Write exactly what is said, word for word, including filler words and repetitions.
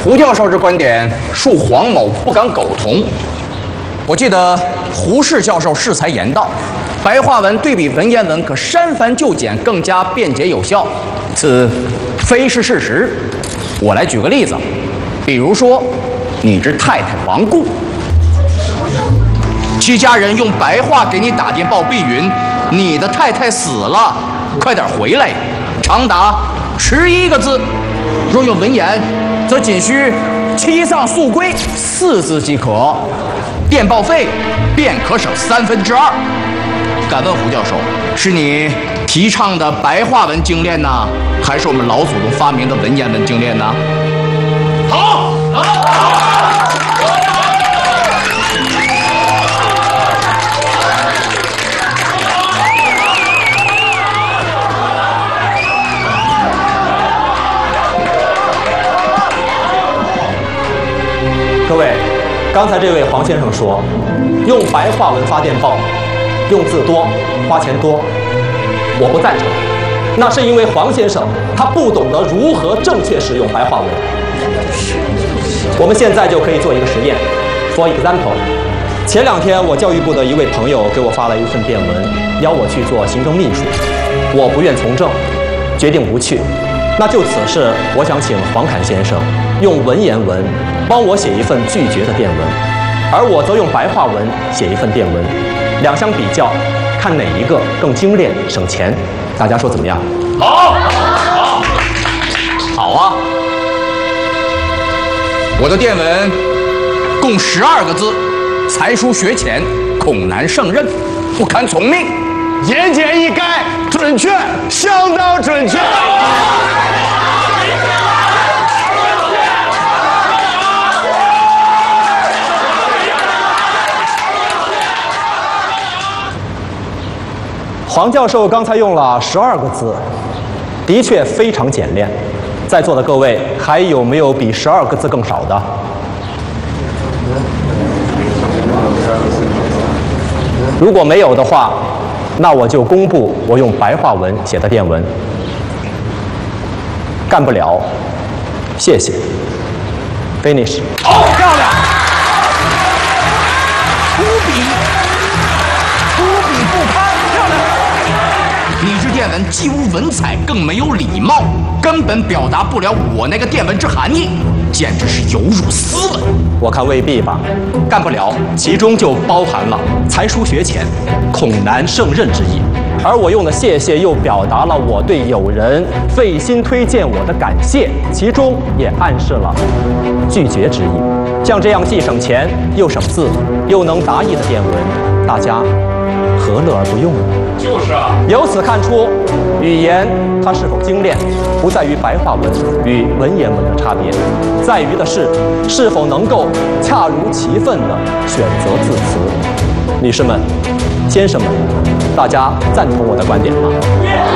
胡教授这观点，恕黄某不敢苟同。我记得胡适教授适才言道，白话文对比文言文可删繁就简，更加便捷有效，此非是事实。我来举个例子，比如说你之太太亡故，其家人用白话给你打电报碧云，你的太太死了，快点回来，长达十一个字。若用文言，则仅需妻丧速归四字即可，电报费便可省三分之二。敢问胡教授，是你提倡的白话文精炼呢，还是我们老祖宗发明的文言文精炼呢？好，好。 各位，刚才这位黄先生说，用白话文发电报，用字多，花钱多，我不赞成。那是因为黄先生他不懂得如何正确使用白话文。我们现在就可以做一个实验。For example， 前两天我教育部的一位朋友给我发了一份电文，邀我去做行政秘书，我不愿从政，决定不去。那就此事，我想请黄侃先生用文言文帮我写一份拒绝的电文，而我则用白话文写一份电文，两相比较，看哪一个更精炼省钱，大家说怎么样？ 好，好，好啊！我的电文共十二个字，才疏学浅，恐难胜任，不堪从命。 言简意赅，准确，相当准确。 黄教授刚才用了十二个字，的确非常简练。在座的各位，还有没有比十二个字更少的？如果没有的话，那我就公布我用白话文写的电文。干不了，谢谢。Finish。 好，漂亮。出笔，出笔不堪，漂亮。你这电文既无文采，更没有礼貌，根本表达不了我那个电文之含义，简直是有辱斯文。 我看未必吧，干不了，其中就包含了才疏学浅、恐难胜任之意。而我用的谢谢又表达了我对友人费心推荐我的感谢，其中也暗示了拒绝之意。像这样既省钱又省字又能达意的电文，大家何乐而不用呢？ 就是啊。 由此看出，语言它是否精炼，不在于白话文与文言文的差别，在于的是是否能够恰如其分地选择字词。女士们、先生们，大家赞同我的观点吗？